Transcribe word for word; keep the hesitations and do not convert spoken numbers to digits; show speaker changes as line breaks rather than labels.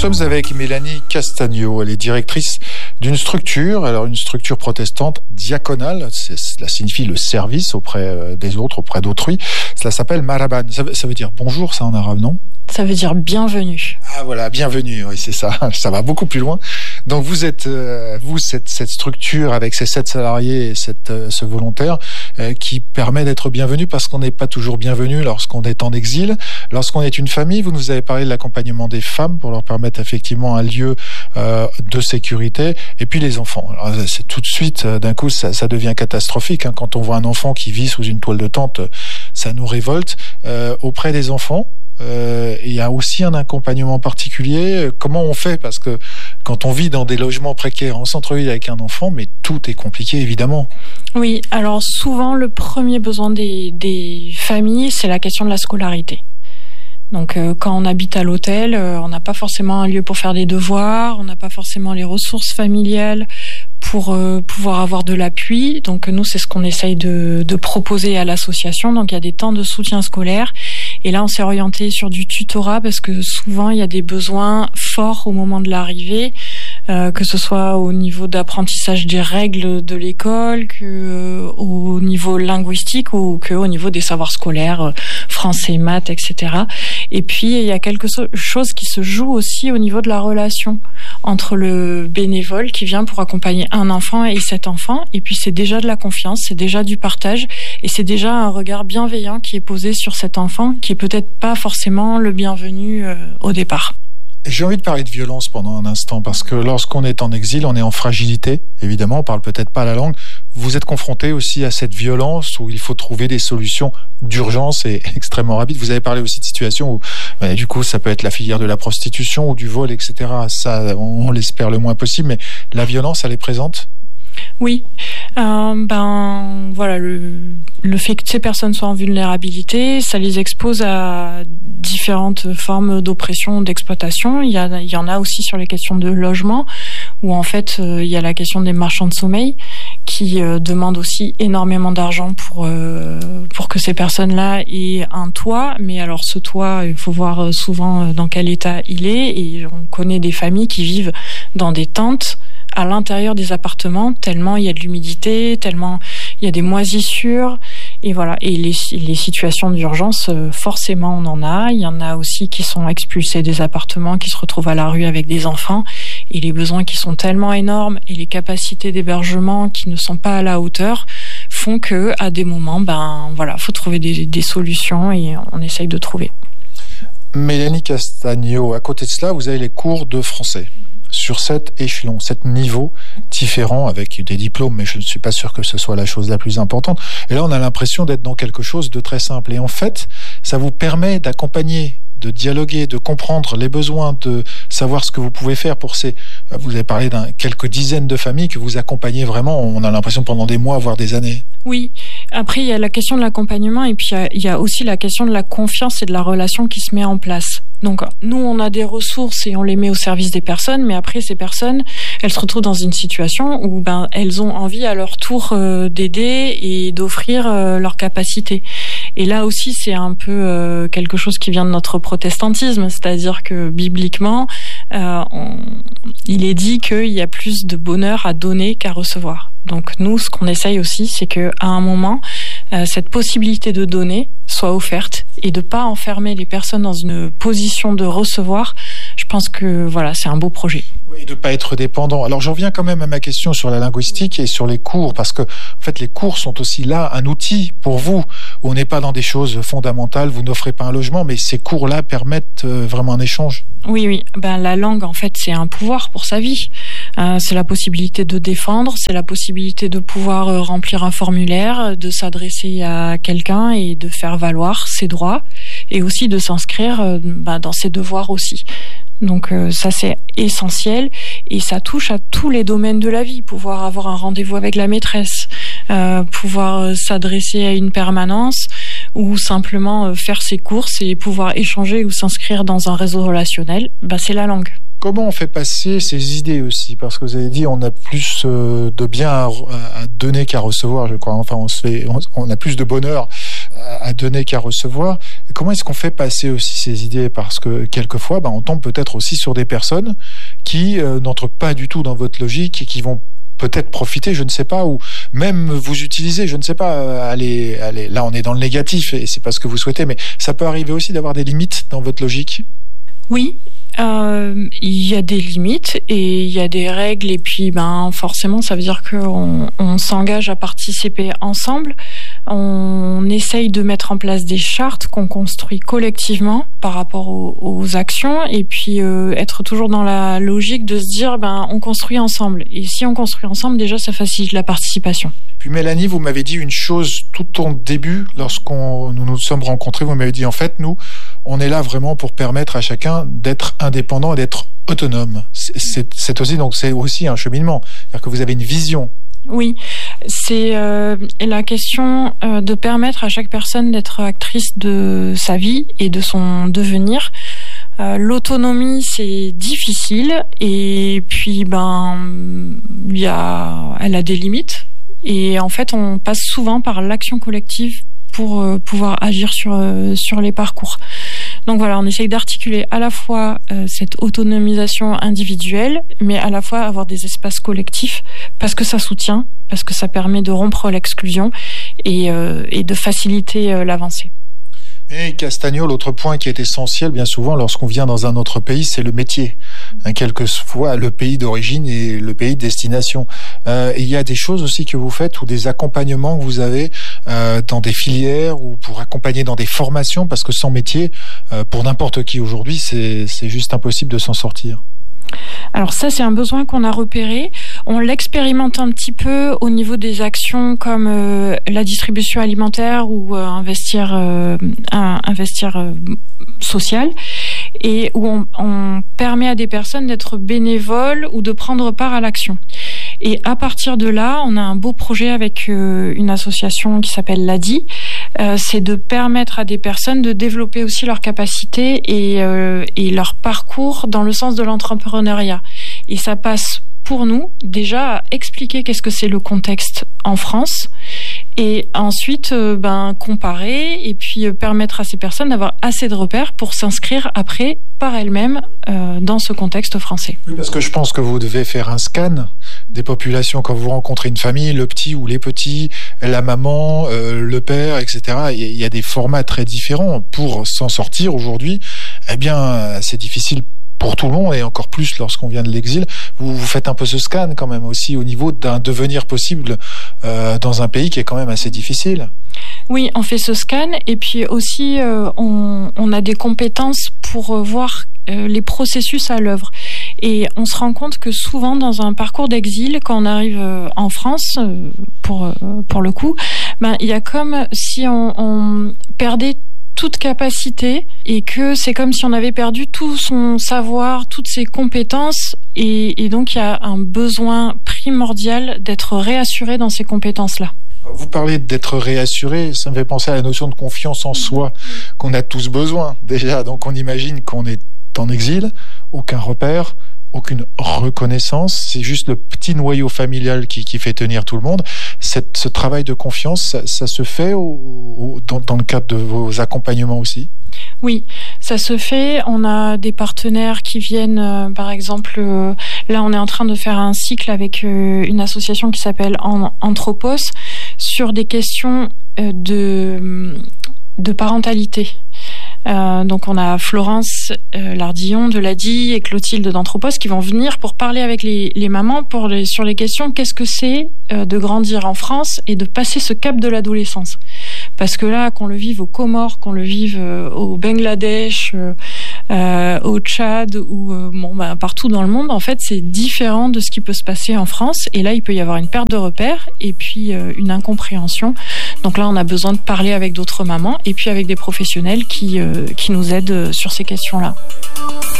sommes avec Mélanie Castagno. Elle est directrice d'une structure, alors une structure protestante diaconale. C'est, cela signifie le service auprès des autres, auprès d'autrui. Cela s'appelle Maraban. Ça, ça veut dire bonjour, ça en arabe, non ?
Ça veut dire bienvenue.
Ah voilà, bienvenue, oui, c'est ça. Ça va beaucoup plus loin. Donc vous êtes, euh, vous, cette, cette structure avec ces sept salariés et cette, euh, ce volontaire euh, qui permet d'être bienvenu parce qu'on n'est pas toujours bienvenu lorsqu'on est en exil. Lorsqu'on est une famille, vous nous avez parlé de l'accompagnement des femmes pour leur permettre effectivement un lieu euh, de sécurité. Et puis les enfants. Alors, c'est tout de suite, euh, d'un coup, ça, ça devient catastrophique. Hein. Quand on voit un enfant qui vit sous une toile de tente, ça nous révolte. Euh, auprès des enfants, Euh, il y a aussi un accompagnement particulier. Comment on fait ? Parce que quand on vit dans des logements précaires en centre-ville avec un enfant, mais tout est compliqué, évidemment.
Oui, alors souvent, le premier besoin des, des familles, c'est la question de la scolarité. Donc euh, quand on habite à l'hôtel, euh, on n'a pas forcément un lieu pour faire des devoirs, on n'a pas forcément les ressources familiales pour euh, pouvoir avoir de l'appui. Donc nous, c'est ce qu'on essaye de, de proposer à l'association. Donc il y a des temps de soutien scolaire. Et là, on s'est orienté sur du tutorat parce que souvent, il y a des besoins forts au moment de l'arrivée, euh, que ce soit au niveau d'apprentissage des règles de l'école, que euh, au niveau linguistique ou que au niveau des savoirs scolaires, euh, français, maths, et cetera. Et puis, il y a quelque chose qui se joue aussi au niveau de la relation entre le bénévole qui vient pour accompagner un enfant et cet enfant. Et puis, c'est déjà de la confiance, c'est déjà du partage et c'est déjà un regard bienveillant qui est posé sur cet enfant qui est peut-être pas forcément le bienvenu euh, au départ.
J'ai envie de parler de violence pendant un instant parce que lorsqu'on est en exil, on est en fragilité. Évidemment, on parle peut-être pas la langue. Vous êtes confronté aussi à cette violence où il faut trouver des solutions d'urgence et extrêmement rapides. Vous avez parlé aussi de situations où, bah, du coup, ça peut être la filière de la prostitution ou du vol, et cetera. Ça, on l'espère le moins possible, mais la violence, elle est présente ?
Oui, euh, ben voilà, le, le fait que ces personnes soient en vulnérabilité, ça les expose à différentes formes d'oppression, d'exploitation. Il y a, il y en a aussi sur les questions de logement, où en fait euh, il y a la question des marchands de sommeil qui euh, demandent aussi énormément d'argent pour euh, pour que ces personnes-là aient un toit. Mais alors ce toit, il faut voir souvent dans quel état il est, et on connaît des familles qui vivent dans des tentes à l'intérieur des appartements, tellement il y a de l'humidité, tellement il y a des moisissures, et voilà. Et les, les situations d'urgence, forcément, on en a. Il y en a aussi qui sont expulsés des appartements, qui se retrouvent à la rue avec des enfants, et les besoins qui sont tellement énormes, et les capacités d'hébergement qui ne sont pas à la hauteur, font que, à des moments, ben voilà, faut trouver des, des solutions, et on essaye de trouver.
Mélanie Castagno, à côté de cela, vous avez les cours de français. Sur sept échelons, sept niveaux différents avec des diplômes, mais je ne suis pas sûr que ce soit la chose la plus importante. Et là, on a l'impression d'être dans quelque chose de très simple. Et en fait, ça vous permet d'accompagner, de dialoguer, de comprendre les besoins, de savoir ce que vous pouvez faire pour ces... Vous avez parlé d'un quelques dizaines de familles que vous accompagnez vraiment, on a l'impression pendant des mois, voire des années.
Oui. Après, il y a la question de l'accompagnement et puis il y a, il y a aussi la question de la confiance et de la relation qui se met en place. Donc, nous, on a des ressources et on les met au service des personnes, mais après, ces personnes, elles se retrouvent dans une situation où ben, elles ont envie à leur tour euh, d'aider et d'offrir euh, leurs capacités. Et là aussi, c'est un peu euh, quelque chose qui vient de notre protestantisme, c'est-à-dire que bibliquement, euh, on, il est dit qu'il y a plus de bonheur à donner qu'à recevoir. Donc nous, ce qu'on essaye aussi, c'est qu'à un moment, euh, cette possibilité de donner soit offerte et de pas enfermer les personnes dans une position de recevoir. Je pense que voilà, c'est un beau projet.
Oui, de ne pas être dépendant. Alors, je reviens quand même à ma question sur la linguistique et sur les cours, parce que, en fait, les cours sont aussi là un outil pour vous, où on n'est pas dans des choses fondamentales, vous n'offrez pas un logement, mais ces cours-là permettent euh, vraiment un échange.
Oui, oui. Ben, la langue, en fait, c'est un pouvoir pour sa vie. Euh, c'est la possibilité de défendre, c'est la possibilité de pouvoir euh, remplir un formulaire, de s'adresser à quelqu'un et de faire valoir ses droits, et aussi de s'inscrire euh, ben, dans ses devoirs aussi. Donc euh, ça, c'est essentiel et ça touche à tous les domaines de la vie. Pouvoir avoir un rendez-vous avec la maîtresse, euh, pouvoir euh, s'adresser à une permanence ou simplement euh, faire ses courses et pouvoir échanger ou s'inscrire dans un réseau relationnel, bah, c'est la langue.
Comment on fait passer ces idées aussi? Parce que vous avez dit on a plus de bien à, à donner qu'à recevoir, je crois. Enfin, on se fait, on, on a plus de bonheur à donner qu'à recevoir. Comment est-ce qu'on fait passer aussi ces idées? Parce que quelquefois, ben, on tombe peut-être aussi sur des personnes qui euh, n'entrent pas du tout dans votre logique et qui vont peut-être profiter, je ne sais pas, ou même vous utiliser, je ne sais pas, allez, allez, là on est dans le négatif et c'est pas ce que vous souhaitez, mais ça peut arriver aussi d'avoir des limites dans votre logique?
Oui. Euh, il y a des limites et il y a des règles et puis ben forcément ça veut dire qu'on on s'engage à participer ensemble. On essaye de mettre en place des chartes qu'on construit collectivement par rapport aux, aux actions et puis euh, être toujours dans la logique de se dire ben on construit ensemble et si on construit ensemble déjà ça facilite la participation.
Puis Mélanie, vous m'avez dit une chose tout au début lorsqu'on nous nous sommes rencontrés, vous m'avez dit en fait nous on est là vraiment pour permettre à chacun d'être indépendant et d'être autonome. C'est, c'est, c'est aussi donc c'est aussi un cheminement, c'est-à-dire que vous avez une vision.
Oui, c'est euh, la question euh, de permettre à chaque personne d'être actrice de sa vie et de son devenir. Euh, l'autonomie, c'est difficile et puis ben il y a, elle a des limites et en fait on passe souvent par l'action collective pour euh, pouvoir agir sur euh, sur les parcours. Donc voilà, on essaye d'articuler à la fois euh, cette autonomisation individuelle, mais à la fois avoir des espaces collectifs, parce que ça soutient, parce que ça permet de rompre l'exclusion et, euh, et de faciliter euh, l'avancée.
Et Castagno, l'autre point qui est essentiel, bien souvent, lorsqu'on vient dans un autre pays, c'est le métier. Hein, quelquefois, le pays d'origine et le pays de destination. Euh, il y a des choses aussi que vous faites ou des accompagnements que vous avez euh, dans des filières ou pour accompagner dans des formations, parce que sans métier, euh, pour n'importe qui aujourd'hui, c'est, c'est juste impossible de s'en sortir.
Alors ça, c'est un besoin qu'on a repéré. On l'expérimente un petit peu au niveau des actions comme euh, la distribution alimentaire ou euh, investir, euh, un, investir euh, social, et où on, on permet à des personnes d'être bénévoles ou de prendre part à l'action. Et à partir de là, on a un beau projet avec euh, une association qui s'appelle l'A D I. Euh, c'est de permettre à des personnes de développer aussi leurs capacités et, euh, et leur parcours dans le sens de l'entrepreneuriat. Et ça passe pour nous déjà à expliquer qu'est-ce que c'est le contexte en France et ensuite euh, ben, comparer et puis euh, permettre à ces personnes d'avoir assez de repères pour s'inscrire après par elles-mêmes euh, dans ce contexte français.
Oui, parce que je pense que vous devez faire un scan des populations quand vous rencontrez une famille, le petit ou les petits, la maman, euh, le père, et cetera. Il y a des formats très différents. Pour s'en sortir aujourd'hui, eh bien, c'est difficile pour tout le monde et encore plus lorsqu'on vient de l'exil. Vous, vous faites un peu ce scan quand même aussi au niveau d'un devenir possible euh, dans un pays qui est quand même assez difficile.
Oui, on fait ce scan et puis aussi euh, on, on a des compétences pour euh, voir euh, les processus à l'œuvre. Et on se rend compte que souvent dans un parcours d'exil, quand on arrive euh, en France, euh, pour, euh, pour le coup, ben, il y a comme si on, on perdait toute capacité et que c'est comme si on avait perdu tout son savoir, toutes ses compétences et, et donc il y a un besoin primordial d'être réassuré dans ces compétences-là.
Vous parlez d'être réassuré, ça me fait penser à la notion de confiance en soi qu'on a tous besoin déjà. Donc on imagine qu'on est en exil, aucun repère, aucune reconnaissance, c'est juste le petit noyau familial qui, qui fait tenir tout le monde. Cette, ce travail de confiance, ça, ça se fait au, au, dans, dans le cadre de vos accompagnements aussi?
Oui, ça se fait. On a des partenaires qui viennent, euh, par exemple, euh, là on est en train de faire un cycle avec euh, une association qui s'appelle Anthropos sur des questions euh, de, de parentalité. Euh, donc on a Florence euh, Lardillon de l'A D I et Clotilde d'Anthropos qui vont venir pour parler avec les, les mamans pour les, sur les questions qu'est-ce que c'est euh, de grandir en France et de passer ce cap de l'adolescence. Parce que là, qu'on le vive aux Comores, qu'on le vive euh, au Bangladesh, euh, euh, au Tchad ou euh, bon, bah, partout dans le monde, en fait, c'est différent de ce qui peut se passer en France. Et là, il peut y avoir une perte de repères et puis euh, une incompréhension. Donc là, on a besoin de parler avec d'autres mamans et puis avec des professionnels qui, euh, qui nous aident sur ces questions-là.